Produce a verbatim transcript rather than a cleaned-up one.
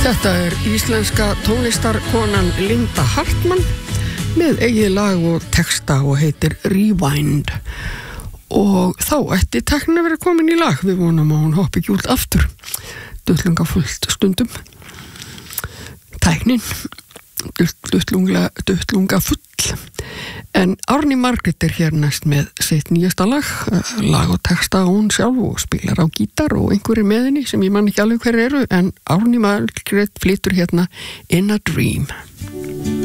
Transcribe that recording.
Þetta er íslenska tónlistarkonan Linda Hartmann með eigið lag og texta og heitir Rewind. Og þá ætti tæknin að vera komin í lag. Við vonum að hún hoppi ekki út aftur. Duttlunga fullt stundum. Tæknin, duttlunga, duttlunga full. En Árný Margrét er hér næst með sitt nýjasta lag, lag og texta hún sjálf og spilar á gítar og einhverjir með henni sem ég man ekki alveg hver eru, en Árný Margrét flytur hérna In a Dream.